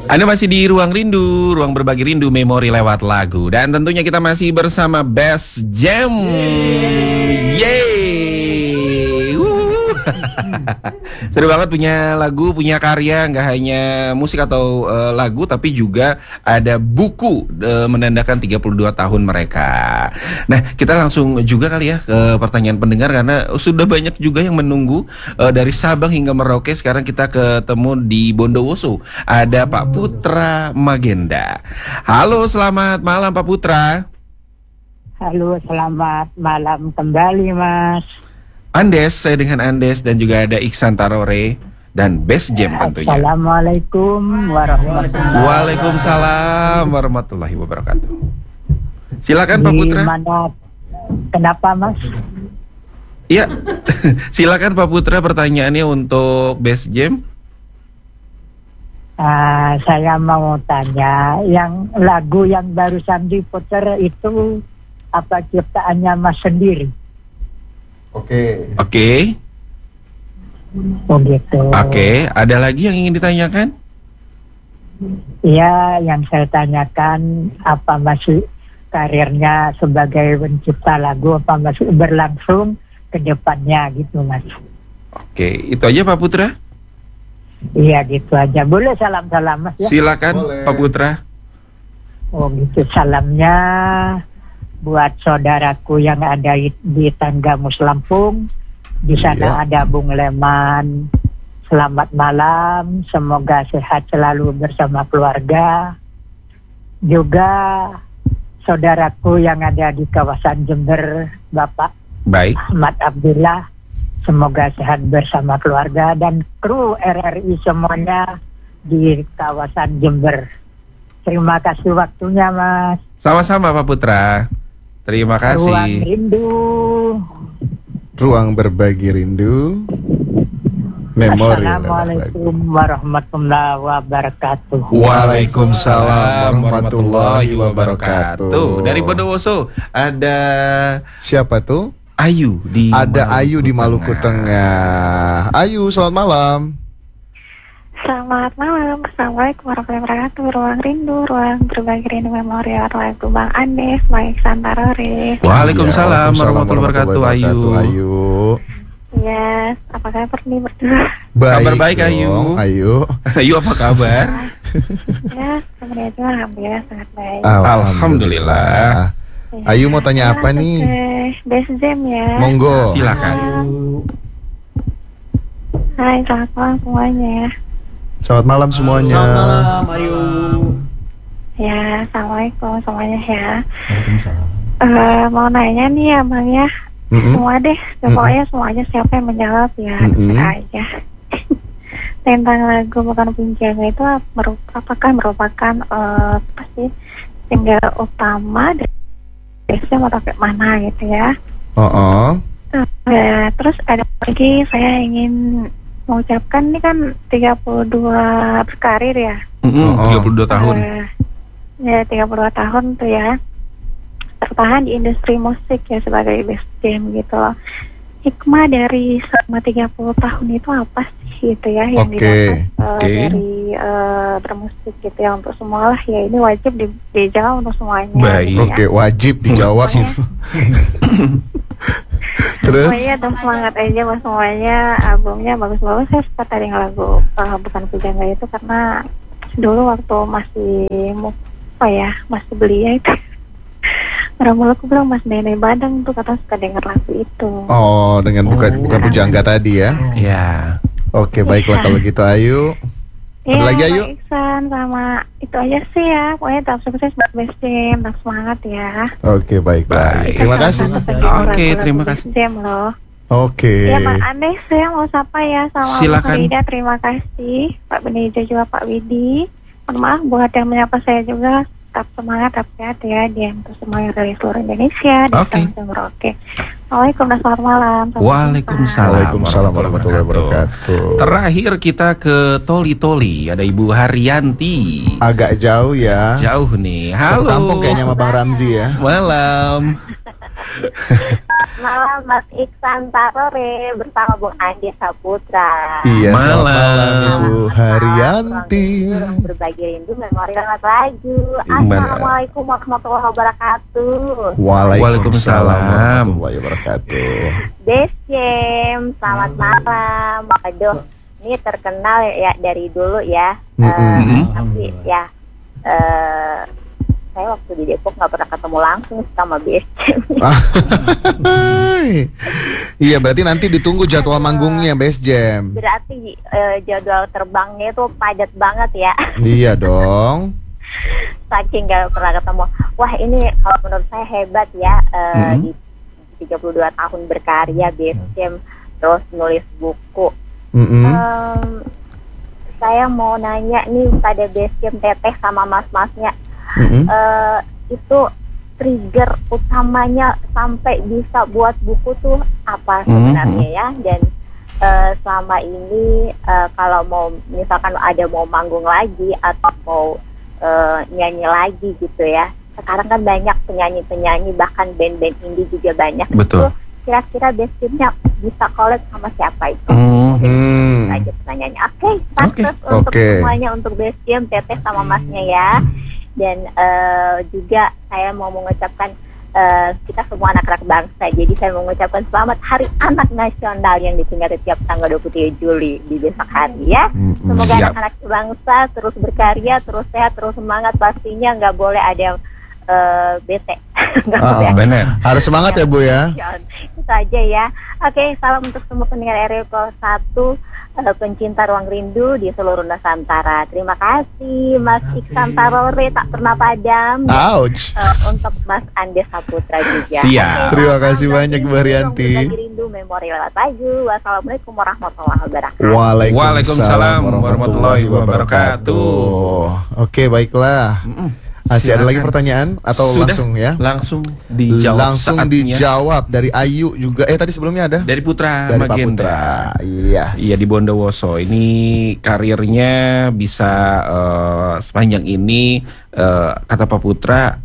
Anda masih di Ruang Rindu, ruang berbagi rindu memori lewat lagu. Dan tentunya kita masih bersama Best Jam. Yeay. Seru banget punya lagu, punya karya, nggak hanya musik atau lagu, tapi juga ada buku menandakan 32 tahun mereka. Nah, kita langsung juga kali ya ke pertanyaan pendengar, karena sudah banyak juga yang menunggu dari Sabang hingga Merauke. Sekarang kita ketemu di Bondowoso. Ada Pak Putra Magenda. Halo, selamat malam Pak Putra. Halo, selamat malam kembali Mas Andes, saya dengan Andes, dan juga ada Iksan Tarore dan Best Jam tentunya. Assalamualaikum warahmatullahi wabarakatuh. Waalaikumsalam warahmatullahi wabarakatuh. Silakan Pak Putra. Kenapa Mas? Iya, silakan Pak Putra, pertanyaannya untuk Best Jam. Saya mau tanya, yang lagu yang barusan diputar itu apa ciptaannya Mas sendiri? Oke. Oh gitu. Oke, ada lagi yang ingin ditanyakan? Iya, yang saya tanyakan, apa masih karirnya sebagai pencipta lagu, apa masih berlangsung ke depannya gitu Mas? Oke, itu aja Pak Putra. Iya gitu aja. Boleh salam-salam Mas ya? Silakan. Boleh. Pak Putra. Oh gitu, salamnya buat saudaraku yang ada di Tanggamus Lampung. Di sana ada Bung Leman. Selamat malam, semoga sehat selalu bersama keluarga. Juga saudaraku yang ada di kawasan Jember, Bapak Ahmad Abdullah, semoga sehat bersama keluarga, dan kru RRI semuanya di kawasan Jember. Terima kasih waktunya Mas. Sama-sama Pak Putra. Terima kasih. Ruang Rindu. Ruang berbagi rindu. Memori. Assalamualaikum warahmatullahi wabarakatuh. Waalaikumsalam warahmatullahi wabarakatuh. Dari Bondowoso ada siapa tuh? Ayu di Ada Ayu di Maluku Tengah. Ayu, selamat malam. Selamat malam, Assalamualaikum warahmatullahi wabarakatuh. Ruang Rindu, ruang berbagi rindu memori lagu Bang Andes, Baik Santarore. Waalaikumsalam warahmatullahi wabarakatuh. Ayu. Ya, apa kabar nih berdua? Kabar baik Ayu. Ayu apa kabar? Ya, kemudian alhamdulillah sangat baik. Alhamdulillah. Ayu mau tanya apa nih? Best Jam ya. Monggo. Silakan. Hai, selamat malam semuanya. Selamat malam semuanya. Selamat malam Ayu. Ya, assalamualaikum semuanya ya. Mau nanya nih ya Bang ya. Semua deh, pokoknya semuanya siapa yang menjawab ya aja. Tentang lagu Bukan Punjaga itu apakah merupakan apa sih single utama dari Jam atau kayak mana gitu ya? Terus ada lagi, saya ingin mengucapkan ini kan 32 berkarir ya. 32 tahun. Ya 32 tahun tuh ya. Tertahan di industri musik ya sebagai Best Jam gitu loh. Hikmah dari selama 30 tahun itu apa sih gitu ya yang didapat dari bermusik gitu ya, untuk semua lah ya, ini wajib dijawab untuk semuanya. Baik. Ya. Wajib dijawab. Terus? Pokoknya tetap semangat aja mas semuanya, albumnya bagus-bagus. Saya suka tadi lagu Bukan Pujangga itu karena dulu waktu masih belia itu orang Maluku bilang Mas Nenek Badang tuh kata suka denger lagu itu. Oh, dengan bukan Pujangga tadi ya? Iya. Oke, baiklah kalau gitu Ayu. Ada lagi Ayu? Iksan sama itu aja sih ya. Pokoknya tetap sukses buat Best Jam, tetap semangat ya. Oke, baiklah. Terima kasih. Oke, terima kasih. Best Jam loh. Oke. Ya Pak Andes, saya mau sapa ya sama Silakan. Pak Rida, terima kasih. Pak Benejo juga Pak Widi. Mohon maaf buat yang menyapa saya juga. Tetap semangat, tetap sehat ya, dia untuk semuanya dari seluruh Indonesia. Oke. Assalamualaikum dan selamat malam. Waalaikumsalam warahmatullahi wabarakatuh. Terakhir kita ke Toli. Ada Ibu Haryanti. Agak jauh ya. Jauh nih. Halo. Tertampung kayaknya sama Bang Ramzi ya. Malam. malam Mas Iksan Tarore bersama Bung Andi Saputra. Iya, selamat malam Malam. Ibu Haryanti. Berbagi rindu memori lewat lagu. Assalamualaikum warahmatullahi wabarakatuh. Waalaikumsalam warahmatullahi wabarakatuh. Desem, selamat malam. Aduh, ini terkenal ya dari dulu ya. Tapi ya saya waktu di Depok nggak pernah ketemu langsung sama Desem. Iya, berarti nanti ditunggu jadwal manggungnya Best Jam. Berarti jadwal terbangnya itu padat banget ya. Iya dong. Saking nggak pernah ketemu. Wah, ini kalau menurut saya hebat ya. Di 32 tahun berkarya Desem, terus nulis buku. Saya mau nanya nih pada Desem, Teteh sama mas-masnya, itu trigger utamanya sampai bisa buat buku tuh apa sebenarnya ya? Dan selama ini kalau mau misalkan ada mau manggung lagi atau mau nyanyi lagi gitu ya, sekarang kan banyak penyanyi-penyanyi bahkan band-band indie juga banyak. Betul. Itu kira-kira Desem-nya bisa collab sama siapa itu? Aja pertanyaannya. Oke, untuk semuanya, untuk Desem, Teteh sama Masnya ya. Dan juga saya mau mengucapkan kita semua anak-anak bangsa. Jadi saya mengucapkan selamat Hari Anak Nasional yang diperingati tiap tanggal 23 Juli di besok hari ya. Semoga anak-anak bangsa terus berkarya, terus sehat, terus semangat. Pastinya nggak boleh ada yang bete. Benar. Harus semangat ya Bu ya. Itu aja ya. Oke, salam untuk semua pendengar RRI 1, pencinta ruang rindu di seluruh Nusantara. Terima kasih Mas Iksan Tarore, tak pernah padam. Ouch. Untuk Mas Andi Saputra juga. Siap. Terima kasih banyak Bu Haryanti. Berbagi rindu memori lewat lagu. Wassalamualaikum warahmatullahi wabarakatuh. Waalaikumsalam warahmatullahi wabarakatuh. Oke, baiklah. Masih ada lagi pertanyaan atau Sudah, langsung ya? Langsung dijawab. Langsung saatnya. dijawab dari Ayu juga. Tadi sebelumnya ada? Dari Putra Dari Pak Magenda. Putra. Iya. Iya, di Bondowoso. Ini karirnya bisa sepanjang ini kata Pak Putra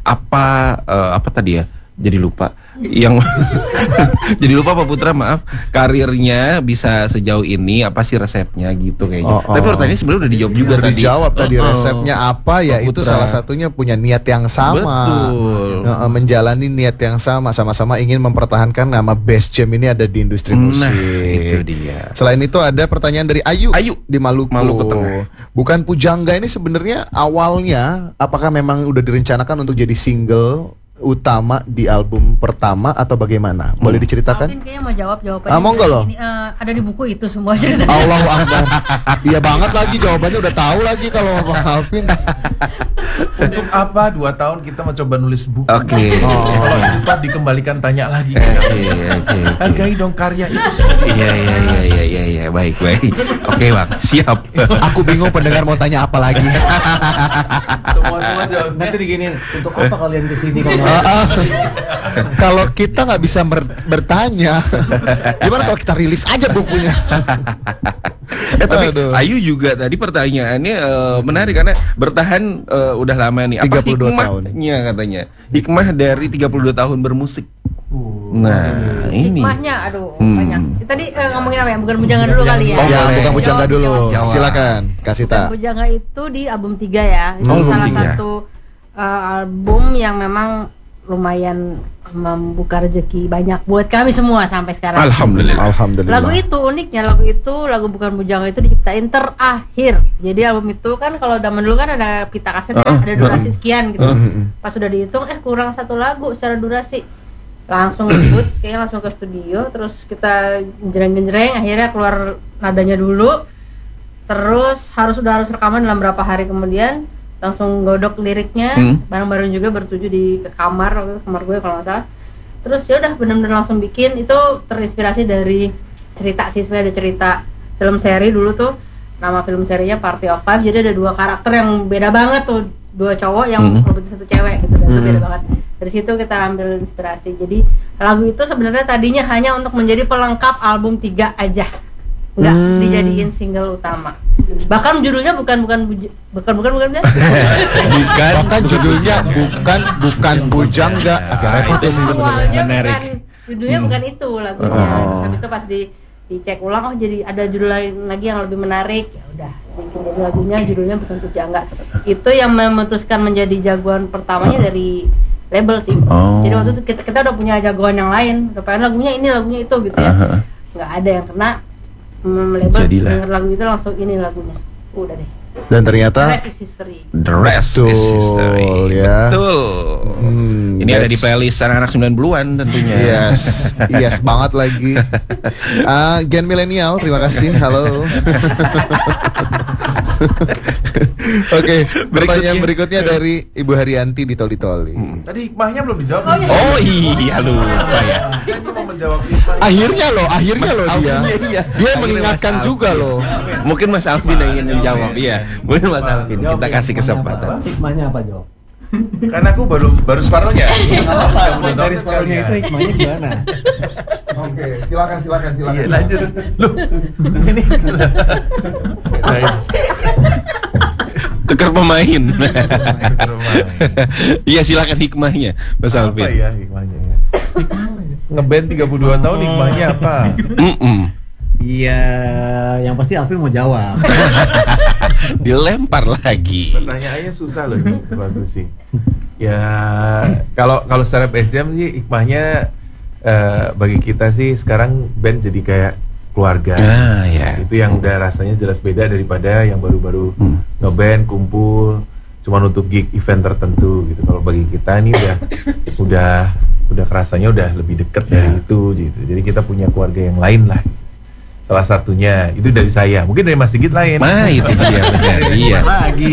apa tadi ya? Jadi lupa. Yang jadi lupa Pak Putra, maaf. Karirnya bisa sejauh ini apa sih resepnya gitu kayaknya. Tapi pertanyaannya sebenarnya udah dijawab juga tadi. Dijawab tadi resepnya apa ya? Pak Itu Putra. salah satunya punya niat yang sama. Betul. Menjalani niat yang sama-sama ingin mempertahankan nama Best Jam ini ada di industri musik. Itu dia. Selain itu ada pertanyaan dari Ayu di Maluku. Maluku Tengah. Bukan Pujangga ini sebenarnya awalnya apakah memang udah direncanakan untuk jadi single utama di album pertama atau bagaimana? Boleh diceritakan? Alvin kayaknya mau jawab jawabannya. Monggo loh. Ini, ada di buku itu semua ceritanya. Allahu Akbar. Iya banget lagi jawabannya udah tahu lagi kalau Bang Alvin. Untuk apa 2 tahun kita mencoba nulis buku? Oke. Kalau lupa dikembalikan tanya lagi. Oke. Hargai dong karya itu sendiri. Iya, baik. Oke, Bang. Siap. Aku bingung pendengar mau tanya apa lagi. Semua jawabnya. Nanti diginiin, untuk apa kalian kesini kalau Kalau kita nggak bisa bertanya, gimana kalau kita rilis aja bukunya? Tapi Aduh. Ayu juga tadi pertanyaannya menarik karena bertahan udah lama nih. Apa 32 tahun. hikmahnya katanya? Hikmah dari 32 tahun bermusik. Nah, ini. Hikmahnya, banyak. Tadi ngomongin apa ya? Bukan Pujangga dulu kali ya. Ya, boleh. bukan Pujangga dulu. Jawab. Silakan, kasih Bukan tak. Pujangga itu di album 3 ya. Itu album salah 3. satu album yang memang lumayan membuka rezeki banyak buat kami semua sampai sekarang. Alhamdulillah. Lagu itu uniknya, lagu Bukan Pujangga itu diciptain terakhir. Jadi album itu kan kalau zaman dulu kan ada pita kaset ada durasi sekian gitu. Pas sudah dihitung kurang 1 lagu secara durasi. Langsung ribut, kayaknya langsung ke studio, terus kita genjreng-genjreng, akhirnya keluar nadanya dulu. Terus harus rekaman dalam berapa hari kemudian, langsung godok liriknya, bareng-bareng juga bertuju di kamar gue kalau nggak salah. Terus ya udah benar-benar langsung bikin. Itu terinspirasi dari cerita sih, sebenarnya ada cerita film seri dulu tuh, nama film serinya Party of Five. Jadi ada 2 karakter yang beda banget tuh, 2 cowok yang merebut 1 cewek gitu, dan itu beda banget. Dari situ kita ambil inspirasi. Jadi lagu itu sebenarnya tadinya hanya untuk menjadi pelengkap album 3 aja, nggak dijadiin single utama. Bahkan judulnya bukan Bahkan judulnya bukan Pujangga. Agak repot ya sih sebenarnya. awalnya Menarik. Judulnya bukan itu lagunya. Terus habis itu pas dicek ulang, oh jadi ada judul lain lagi yang lebih menarik. Ya udah, bikin jadi lagunya judulnya bukan Pujangga. Itu yang memutuskan menjadi jagoan pertamanya dari label sih. Jadi waktu itu kita udah punya jagoan yang lain. Udah pengen lagunya ini, lagunya itu gitu ya. Nggak ada yang kena label denger lagu itu langsung ini lagunya. Udah deh. Dan ternyata The Rest is History. The Rest is History. Ya. Betul. Ini ada di playlist anak-anak 90-an tentunya. Yes banget lagi. Gen milenial, terima kasih. Halo. Oke, pertanyaan berikutnya dari Ibu Haryanti di Toli-Toli. Tadi hikmahnya belum dijawab. Oh iya lupa ya. Dia mau menjawab hikmah. Akhirnya loh dia. Dia mengingatkan juga loh. Mungkin Mas Alvin yang ingin menjawab. Iya, mungkin Mas Alvin. Kita kasih kesempatan. Hikmahnya apa, Jo? Karena aku baru separuhnya. Dari separuhnya itu hikmahnya gimana? Oke, silakan. Iya, lanjut. Loh, ini. Nice. Tukar pemain. Iya, silakan hikmahnya, Mas Alvin. Apa ya hikmahnya? Ngeband 32 tahun hikmahnya apa? Iya, yang pasti Alvin mau jawab. Dilempar lagi. Pertanyaannya susah loh ini, bagus sih. Ya, kalau secara PSM sih hikmahnya bagi kita sih sekarang band jadi kayak keluarga. Ya. Itu yang udah rasanya jelas beda daripada yang baru-baru ngeband kumpul cuma untuk gig event tertentu gitu. Kalau bagi kita ini udah kerasanya udah lebih deket dari itu gitu. Jadi kita punya keluarga yang lain lah. Salah satunya itu dari saya, mungkin dari Mas Sigit lain. Nah itu dia benar. Iya. Lagi.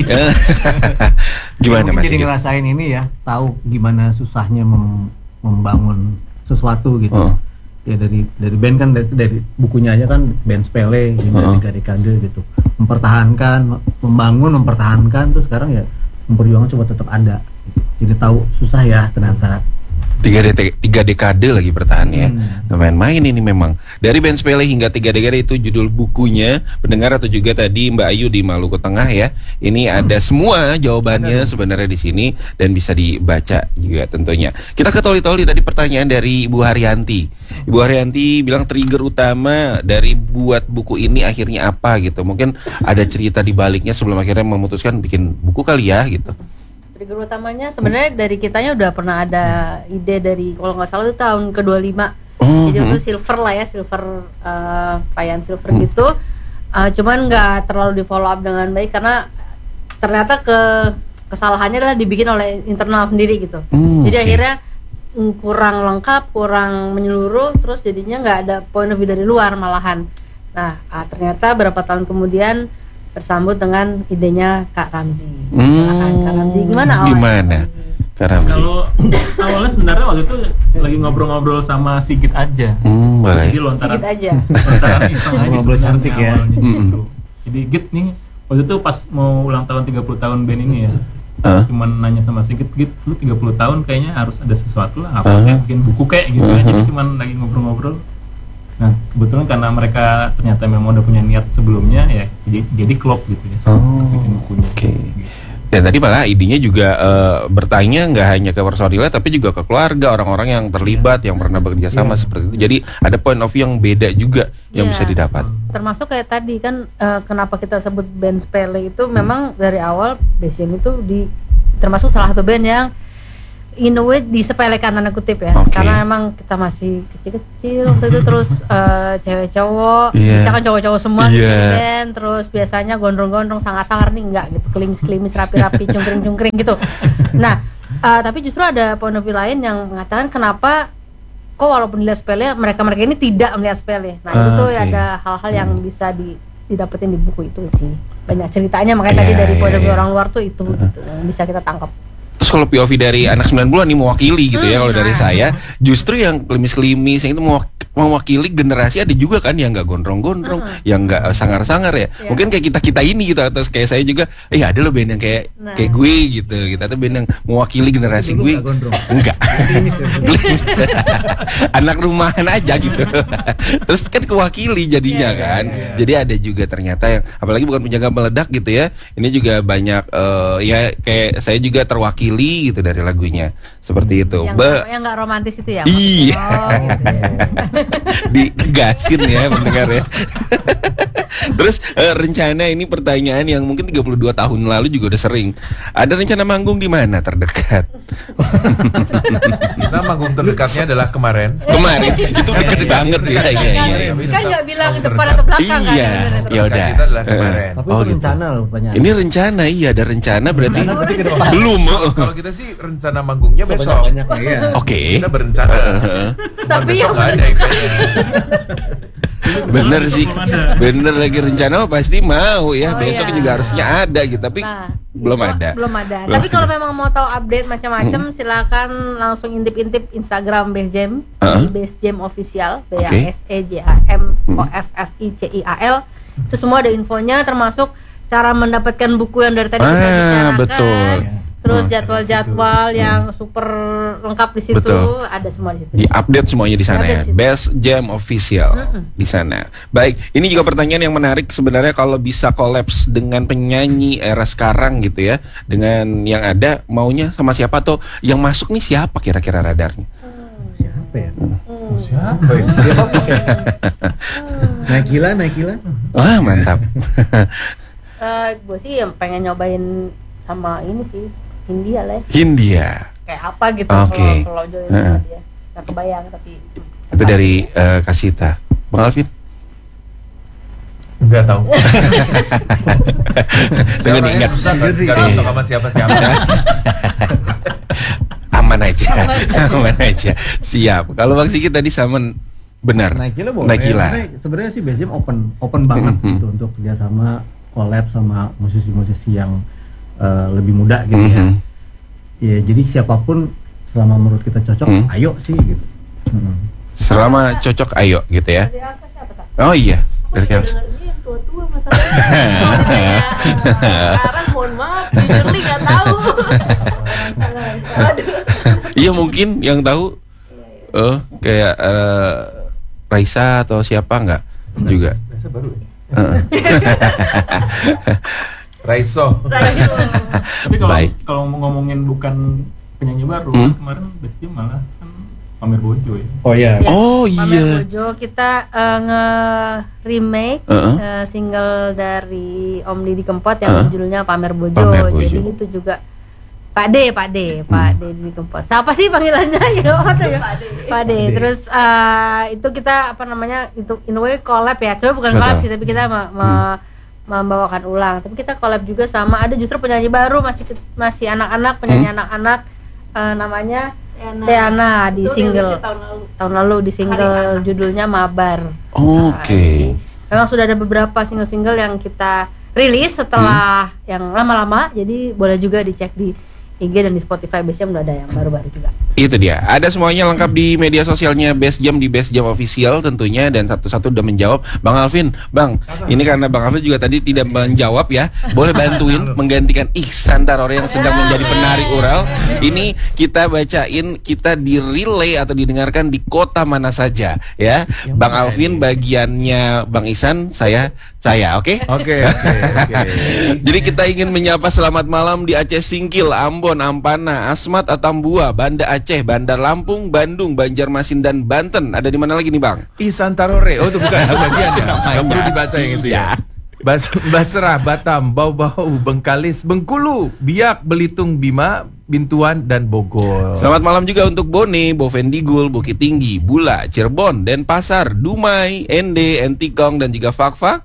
Gimana Mas Jadi Sigit? ngerasain ini ya, tahu gimana susahnya membangun sesuatu gitu. Ya dari band kan dari bukunya aja kan band sepele dari dekade gitu. Mempertahankan terus sekarang ya memperjuangkan coba tetap ada. Jadi tahu susah ya ternyata. 3 dekade lagi bertahan ya. Main-main ini memang. Dari band sepele hingga 3 dekade itu judul bukunya. Pendengar atau juga tadi Mbak Ayu di Maluku Tengah ya. Ini ada semua jawabannya sebenarnya di sini dan bisa dibaca juga tentunya. Kita ke Toli-Toli tadi pertanyaan dari Ibu Haryanti. Ibu Haryanti bilang trigger utama dari buat buku ini akhirnya apa gitu. Mungkin ada cerita di baliknya sebelum akhirnya memutuskan bikin buku kali ya gitu. Trigger utamanya sebenarnya dari kitanya udah pernah ada ide dari kalau nggak salah itu tahun ke-25. Jadi itu silver lah ya, payan silver gitu. Cuman nggak terlalu di follow up dengan baik karena ternyata kesalahannya adalah dibikin oleh internal sendiri gitu. Jadi akhirnya kurang lengkap, kurang menyeluruh, terus jadinya nggak ada point of view dari luar malahan. Nah ternyata beberapa tahun kemudian bersambut dengan idenya Kak Ramzi. Kak Ramzi gimana awalnya? Kak Ramzi? Kalau awalnya sebenarnya waktu itu lagi ngobrol-ngobrol sama Sigit aja. Jadi lontaran iseng aja ngobrol cantik ya. Gitu. Jadi Git nih waktu itu pas mau ulang tahun 30 tahun band ini ya. Cuman nanya sama Sigit, Git lu 30 tahun kayaknya harus ada sesuatu lah, apa kayak bikin buku kayak gitu ya. Jadi cuman lagi ngobrol-ngobrol. Nah kebetulan karena mereka ternyata memang udah punya niat sebelumnya ya, jadi klop gitu ya, bikin bukunya. Gitu. Dan tadi malah idenya juga bertanya nggak hanya ke personilnya tapi juga ke keluarga, orang-orang yang terlibat, yang pernah bekerja sama seperti itu. Jadi ada point of view yang beda juga yang bisa didapat. Termasuk kayak tadi kan kenapa kita sebut band sepele itu memang dari awal BCM itu termasuk salah satu band yang in a way disepelekan tanda kutip ya, karena memang kita masih kecil-kecil waktu itu, terus cewek cowok, bisa kan cowok-cowok semua gitu kan, terus biasanya gondrong-gondrong, sangar-sangar nih enggak gitu, kelimis-kelimis, rapi-rapi, cungkring-cungkring gitu. Nah, tapi justru ada point of view lain yang mengatakan kenapa kok walaupun dilihat sepele, mereka ini tidak melihat sepele. Nah itu ada hal-hal yang bisa didapetin di buku itu sih, banyak ceritanya, makanya tadi dari point of view orang luar tuh itu gitu, yang bisa kita tangkap. Terus kalau POV dari anak 90-an nih mewakili gitu ya, kalau dari saya justru yang klimis-klimis yang itu mewakili generasi, ada juga kan yang nggak gondrong-gondrong, yang nggak sangar-sangar ya. Mungkin kayak kita ini gitu, atau kayak saya juga, ada loh band yang kayak gue gitu. Kita tuh band yang mewakili generasi gue. Enggak. Anak rumahan aja gitu. Terus kan kewakili jadinya kan. Jadi ada juga ternyata yang apalagi bukan penjaga meledak gitu ya. Ini juga banyak ya kayak saya juga terwakili gitu dari lagunya. Seperti itu. Yang nggak romantis itu ya? Iya. Ditegasin ya mendengar ya. Terus rencana ini pertanyaan yang mungkin 32 tahun lalu juga udah sering. Ada rencana manggung di mana terdekat? Nah, manggung terdekatnya adalah kemarin. Itu deket banget ya. Iya. Kan nggak bilang depan atau belakang kan? Iya. Ya udah. Kita adalah kemarin. Tapi itu rencana loh pertanyaan. Ini rencana, ada rencana berarti belum. Kalau kita sih rencana manggungnya besok. Oke. Kita berencana. Tapi yang nggak ada eventnya. Bener sih, bener lagi rencana pasti mau ya. Besok juga harusnya ada gitu, tapi belum ada. Tapi kalau memang mau tahu update macam-macam, silakan langsung intip-intip Instagram Base Jam di Base Jam Official, BASEJAMOFFICIAL. Itu semua ada infonya, termasuk cara mendapatkan buku yang dari tadi kita bicarakan. Betul. Terus jadwal-jadwal yang super lengkap di situ, ada semua di situ. Di update semuanya di sana ya. Best Jam Official di sana. Baik, ini juga pertanyaan yang menarik sebenarnya, kalau bisa kolaps dengan penyanyi era sekarang gitu ya, dengan yang ada, maunya sama siapa tuh? Yang masuk nih siapa kira-kira radarnya? Siapa ya? Siapa ya? Naikila. Wah, mantap. Gue sih yang pengen nyobain sama ini sih, Hindia lah. Hindia. Kayak apa gitu kalau join sama dia. Gak kebayang tapi. Itu dari Kasita. Bang Alvin? Enggak tahu. Dengan ingat. Enggak tahu sama siapa-siapa. Aman aja. Siap. Kalau Bang Sigit tadi sama benar. Naikila. Sebenarnya sih Base Jam open banget gitu untuk kerjasama, collab sama musisi-musisi yang lebih muda gitu ya. Ya jadi siapapun selama menurut kita cocok, ayo sih gitu. Selama cocok ayo gitu ya. Dari Alsa siapa tak? Oh iya, dari Alsa. Ini yang tua-tua masalahnya. Sekarang mohon maaf, jujurly nggak tahu. Iya mungkin yang tahu. Kayak Raisa atau siapa nggak juga. Raisa baru ya. Raiso. Tapi kalau ngomongin bukan penyanyi baru, kemarin Base Jam malah kan Pamer Bojo ya. Oh iya. Pamer Bojo kita nge-remake single dari Om Didi Kempot yang judulnya Pamer Bojo. Jadi itu juga Pak D Didi Kempot. Siapa sih panggilannya? Pak D. Terus itu kita itu in a way collab ya. Coba bukan collab sih, tapi kita membawakan ulang. Tapi kita collab juga sama ada justru penyanyi baru, masih anak-anak, penyanyi anak-anak, namanya Teana di single tahun lalu di single judulnya Mabar. Oke. Memang sudah ada beberapa single-single yang kita rilis setelah yang lama-lama, jadi boleh juga dicek di IG dan di Spotify Base Jam udah ada yang baru-baru juga. Itu dia. Ada semuanya lengkap di media sosialnya Base Jam, di Base Jam Official tentunya, dan satu-satu udah menjawab. Bang Alvin, ini karena Bang Alvin juga tadi tidak menjawab ya. Boleh bantuin menggantikan Ihsan Tarore yang sedang menjadi penari ural. Ini kita bacain, kita di relay atau didengarkan di kota mana saja ya. Bang Alvin bagiannya Bang Ihsan, saya oke? Oke. Jadi kita ingin menyapa selamat malam di Aceh Singkil, Ambon, Ampana, Asmat, Atambua, Banda Aceh, Bandar Lampung, Bandung, Banjarmasin, dan Banten. Ada di mana lagi nih Bang? Ihsan Tarore. Oh itu bukan bagian ya. Yang perlu dibaca yang itu ya. Basrah, Batam, Bau-Bau, Bengkalis, Bengkulu, Biak, Belitung, Bima, Bintuan, dan Bogor. Selamat malam juga untuk Bone, Bovendigul, Bukit Tinggi, Bula, Cirebon, Denpasar, Dumai, Ende, Entikong, dan juga Fakfak.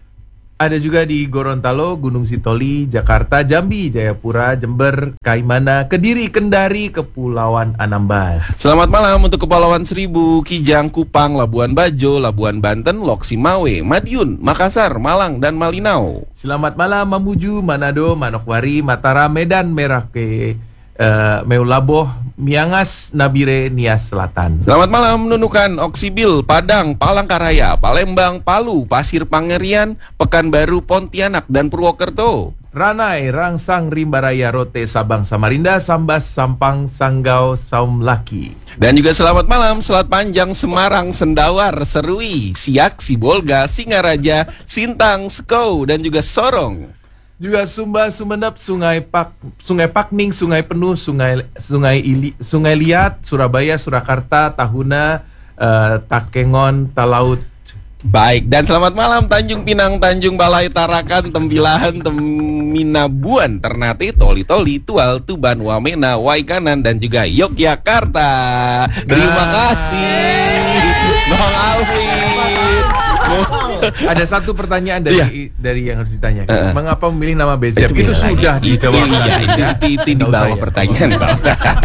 Ada juga di Gorontalo, Gunung Sitoli, Jakarta, Jambi, Jayapura, Jember, Kaimana, Kediri, Kendari, Kepulauan Anambas. Selamat malam untuk Kepulauan Seribu, Kijang, Kupang, Labuan Bajo, Labuan Banten, Loksimawe, Madiun, Makassar, Malang, dan Malinau. Selamat malam Mamuju, Manado, Manokwari, Mataram, Medan, Merauke, Meulaboh Miangas Nabire Nias Selatan. Selamat malam Nunukan, Oksibil, Padang, Palangkaraya, Palembang, Palu, Pasir Pangerian, Pekanbaru, Pontianak, dan Purwokerto. Ranai, Rangsang, Rimbaraya, Rote, Sabang, Samarinda, Sambas, Sampang, Sanggau, Saumlaki. Dan juga selamat malam, Selat Panjang, Semarang, Sendawar, Serui, Siak, Sibolga, Singaraja, Sintang, Sekou, dan juga Sorong. Juga Sumba, Sumenep, Sungai Pakning, Sungai Penuh, Sungai Liat, Surabaya, Surakarta, Tahuna, Takengon, Talaut. Baik, dan selamat malam Tanjung Pinang, Tanjung Balai, Tarakan, Tembilahan, Teminabuan, Ternate, Toli-Toli, Tual, Tuban, Wamena, Waikanan, dan juga Yogyakarta. Terima kasih Bang Alvin. Ada satu pertanyaan dari yang harus ditanyakan. Mengapa memilih nama Bezep? Itu sudah dijawab. Itu di bawah pertanyaan bawah.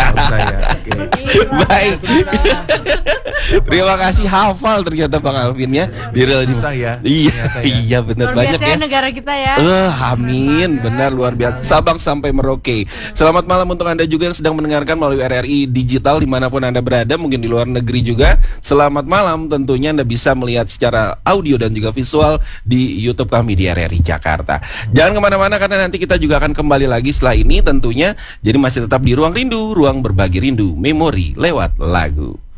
Baik. Terima kasih, hafal ternyata Bang Alvin ya. Iya benar banyak ya. Negara kita ya. Amin, benar luar biasa. Sabang sampai Merauke. Selamat malam untuk Anda juga yang sedang mendengarkan melalui RRI Digital dimanapun Anda berada, mungkin di luar negeri juga. Selamat malam, tentunya Anda bisa melihat secara audio dan juga visual di YouTube kami di RRI Jakarta. Jangan kemana-mana karena nanti kita juga akan kembali lagi setelah ini tentunya. Jadi masih tetap di Ruang Rindu, ruang berbagi rindu, memori lewat lagu.